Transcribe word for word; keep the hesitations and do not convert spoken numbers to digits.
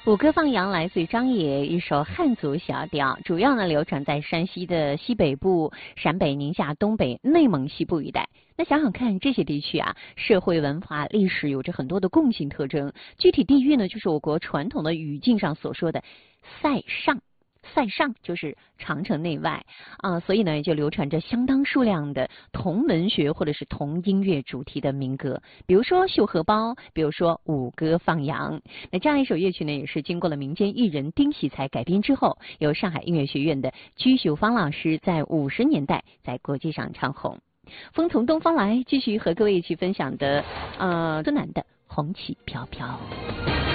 《五歌放羊》来自于张也，一首汉族小调，主要呢流传在山西的西北部、陕北、宁夏、东北、内蒙西部一带。那想想看，这些地区啊，社会文化历史有着很多的共性特征。具体地域呢，就是我国传统的语境上所说的塞上。塞上就是长城内外啊、呃，所以呢也就流传着相当数量的同文学或者是同音乐主题的民歌，比如说《绣荷包》，比如说《五歌放羊》。那这样一首乐曲呢，也是经过了民间艺人丁喜才改编之后，由上海音乐学院的居秀芳老师在五十年代在国际上唱红。风从东方来，继续和各位一起分享的呃孙楠的《红旗飘飘》。